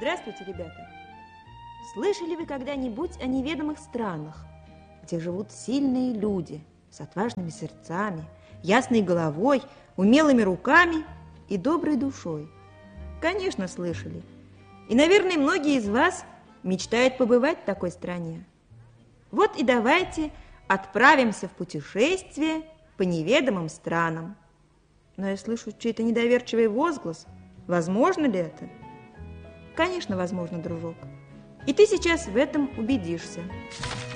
Здравствуйте, ребята! Слышали вы когда-нибудь о неведомых странах, где живут сильные люди с отважными сердцами, ясной головой, умелыми руками и доброй душой? Конечно, слышали. И, наверное, многие из вас мечтают побывать в такой стране. Вот и давайте отправимся в путешествие по неведомым странам. Но я слышу чей-то недоверчивый возглас. Возможно ли это? Конечно, возможно, дружок. И ты сейчас в этом убедишься.